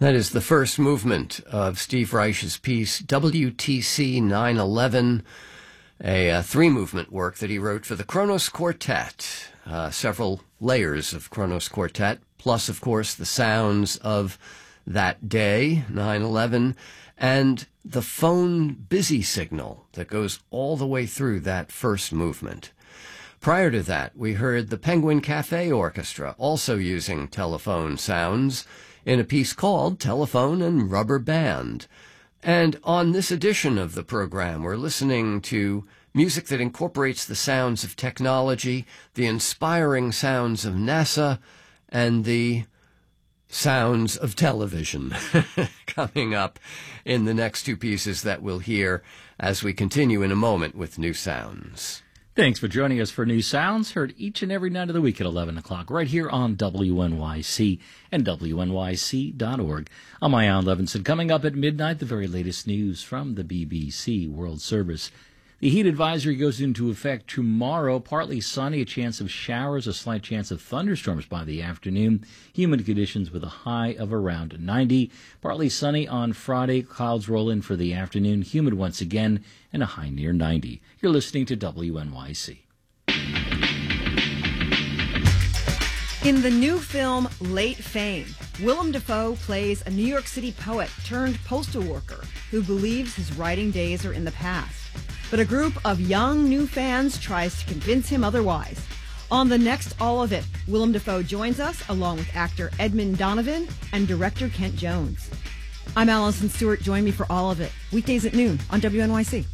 That is the first movement of Steve Reich's piece, WTC 911, a three-movement work that he wrote for the Kronos Quartet. Several layers of Kronos Quartet, plus, of course, the sounds of that day, 9/11, and the phone busy signal that goes all the way through that first movement. Prior to that, we heard the Penguin Cafe Orchestra also using telephone sounds in a piece called Telephone and Rubber Band. And on this edition of the program, we're listening to music that incorporates the sounds of technology, the inspiring sounds of NASA, and the sounds of television coming up in the next two pieces that we'll hear as we continue in a moment with New Sounds. Thanks for joining us for New Sounds, heard each and every night of the week at 11 o'clock, right here on WNYC and WNYC.org. I'm Ian Levinson. Coming up at midnight, the very latest news from the BBC World Service. The heat advisory goes into effect tomorrow. Partly sunny, a chance of showers, a slight chance of thunderstorms by the afternoon. Humid conditions with a high of around 90. Partly sunny on Friday. Clouds roll in for the afternoon. Humid once again, and a high near 90. You're listening to WNYC. In the new film Late Fame, Willem Dafoe plays a New York City poet turned postal worker who believes his writing days are in the past. But a group of young new fans tries to convince him otherwise. On the next All of It, Willem Dafoe joins us along with actor Edmund Donovan and director Kent Jones. I'm Allison Stewart. Join me for All of It, weekdays at noon on WNYC.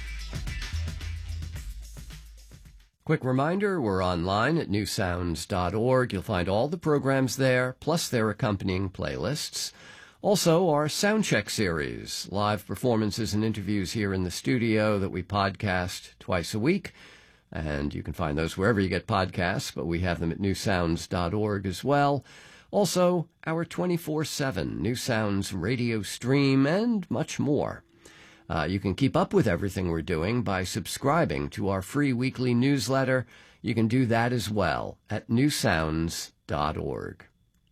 Quick reminder, we're online at newsounds.org. You'll find all the programs there, plus their accompanying playlists. Also, our Soundcheck series, live performances and interviews here in the studio that we podcast twice a week. And you can find those wherever you get podcasts, but we have them at newsounds.org as well. Also, our 24/7 New Sounds radio stream and much more. You can keep up with everything we're doing by subscribing to our free weekly newsletter. You can do that as well at newsounds.org.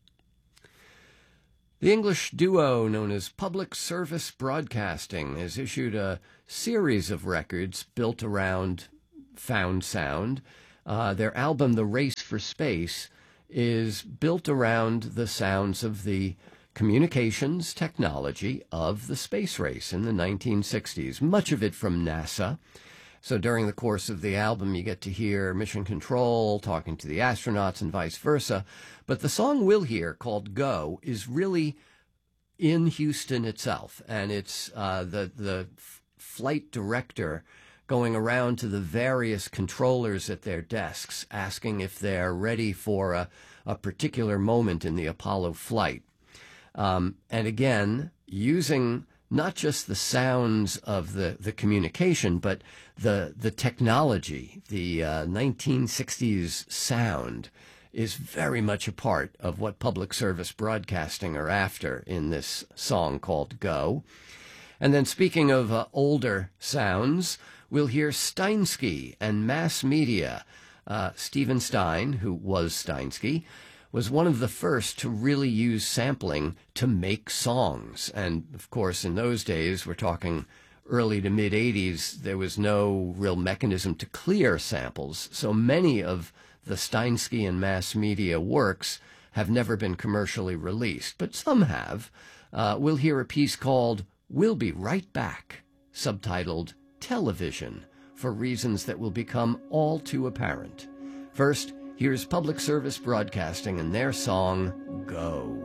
The English duo known as Public Service Broadcasting has issued a series of records built around found sound. Their album, The Race for Space, is built around the sounds of the communications technology of the space race in the 1960s, much of it from NASA. So during the course of the album, you get to hear Mission Control talking to the astronauts and vice versa. But the song we'll hear, called Go, is really in Houston itself. And it's the flight director going around to the various controllers at their desks, asking if they're ready for a particular moment in the Apollo flight. And again, using not just the sounds of the communication, but the technology, the 1960s sound is very much a part of what public service broadcasting are after in this song called Go. And then speaking of older sounds, we'll hear Steinsky and Mass Media. Stephen Stein, who was Steinsky, was one of the first to really use sampling to make songs. And, of course, in those days, we're talking early to mid-'80s, there was no real mechanism to clear samples. So many of the Steinsky and Mass Media works have never been commercially released, but some have. We'll hear a piece called We'll Be Right Back, subtitled Television, for reasons that will become all too apparent. First, here's Public Service Broadcasting and their song, Go.